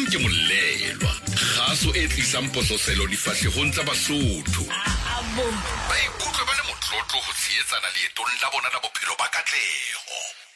ke Molelwa, kgaso e tlisang pososelo difahlehong tsa Basotho. Ba ikutlwe ba le motlotlo ho tshehetsana leetong la bona la bophelo ba katleho.